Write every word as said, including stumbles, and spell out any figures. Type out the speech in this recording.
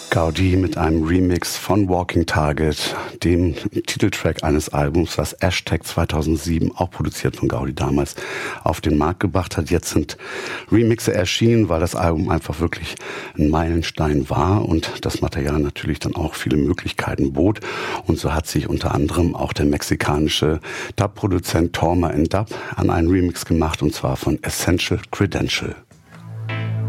Gaudi mit einem Remix von Walking Target, dem Titeltrack eines Albums, das Hashtag zweitausendsieben, auch produziert von Gaudi damals, auf den Markt gebracht hat. Jetzt sind Remixe erschienen, weil das Album einfach wirklich ein Meilenstein war und das Material natürlich dann auch viele Möglichkeiten bot. Und so hat sich unter anderem auch der mexikanische Dub-Produzent Torma in Dub an einen Remix gemacht, und zwar von Essential Credential.